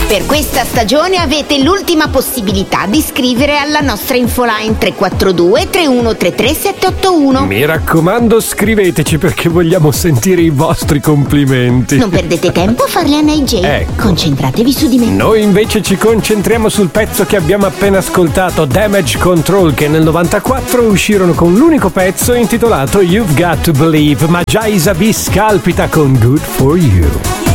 Per questa stagione avete l'ultima possibilità di scrivere alla nostra infoline 342 3133 781. Mi raccomando, scriveteci perché vogliamo sentire i vostri complimenti. Non perdete tempo a farli a Night J. Ecco. Concentratevi su di me. Noi invece ci concentriamo sul pezzo che abbiamo appena ascoltato, Damage Control, che nel 94 uscirono con l'unico pezzo intitolato You've Got to Believe, ma già Isabi scalpita con Good For You.